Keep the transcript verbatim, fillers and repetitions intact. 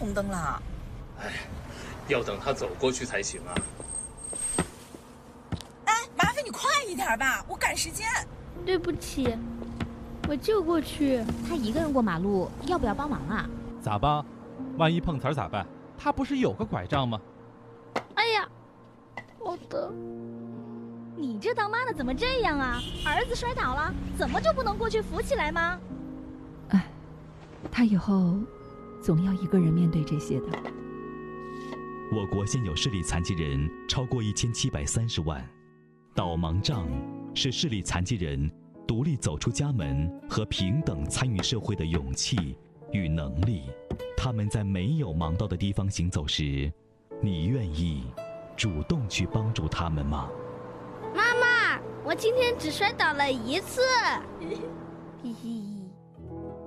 红灯了。 哎，要等他走过去才行啊。 哎，麻烦你快一点吧，我赶时间。 对不起，我就过去。 他一个人过马路，要不要帮忙啊？ 咋帮？万一碰瓷儿咋办？他不是有个拐杖吗？ 哎呀，好的。 你这当妈的怎么这样啊？儿子摔倒了，怎么就不能过去扶起来吗？ 哎，他以后总要一个人面对这些的。 我国现有视力残疾人超过一千七百三十万，导盲杖是视力残疾人独立走出家门和平等参与社会的勇气与能力。他们在没有盲道的地方行走时，你愿意主动去帮助他们吗？ 妈妈，我今天只摔倒了一次。嘿嘿。